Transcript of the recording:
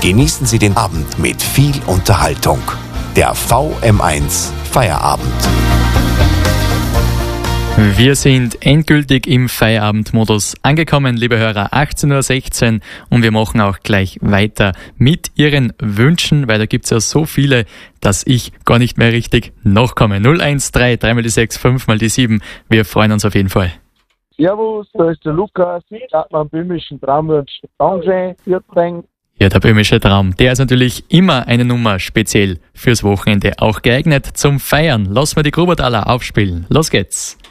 Genießen Sie den Abend mit viel Unterhaltung. Der VM1 Feierabend. Wir sind endgültig im Feierabendmodus angekommen, liebe Hörer, 18.16 Uhr, und wir machen auch gleich weiter mit Ihren Wünschen, weil da gibt's ja so viele, dass ich gar nicht mehr richtig nachkomme. 013, 3 mal die 6, 5 mal die 7. Wir freuen uns auf jeden Fall. Servus, da ist der Lukas. Ich darf mir einen böhmischen Traum wünschen. Dankeschön, vielen. Ja, der böhmische Traum, der ist natürlich immer eine Nummer speziell fürs Wochenende, auch geeignet zum Feiern. Lass mal die Grubertaler aufspielen. Los geht's.